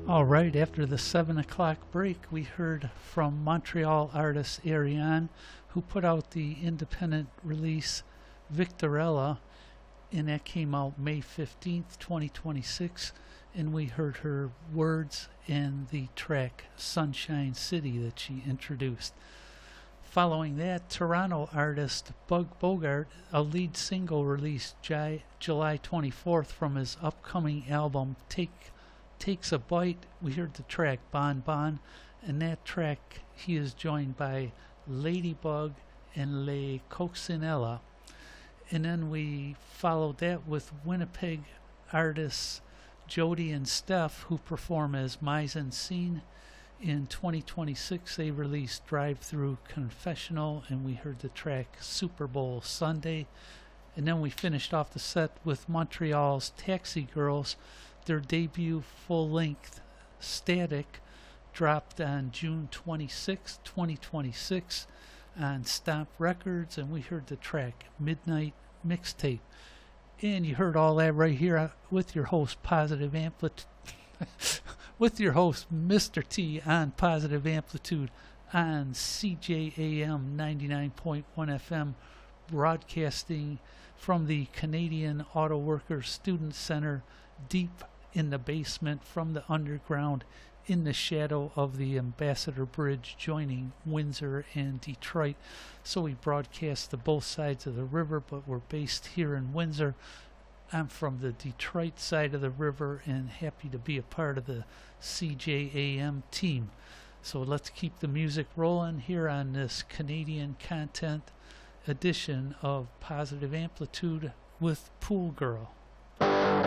All right, after the 7 o'clock break, we heard from Montreal artist Ariane, who put out the independent release Victorella, and that came out May 15th, 2026. And we heard her words and the track Sunshine City that she introduced. Following that, Toronto artist Bug Bogart, a lead single released July 24th from his upcoming album Takes a Bite. We heard the track Bon Bon, and that track he is joined by Ladybug and Le Coccinella. And then we followed that with Winnipeg artists Jody and Steph, who perform as Mise en Scene. In 2026, they released Drive Through Confessional, and we heard the track Super Bowl Sunday. And then we finished off the set with Montreal's Taxi Girls. Their debut full-length Static dropped on June 26, 2026 on Stomp Records, and we heard the track Midnight Mixtape. And you heard all that right here with your host, Positive Amplitude, with your host, Mr. T, on Positive Amplitude on CJAM 99.1 FM, broadcasting from the Canadian Auto Workers Student Center, deep in the basement from the underground, in the shadow of the Ambassador Bridge joining Windsor and Detroit. So we broadcast to both sides of the river, but we're based here in Windsor. I'm from the Detroit side of the river and happy to be a part of the CJAM team. So let's keep the music rolling here on this Canadian content edition of Positive Amplitude with Pool Girl.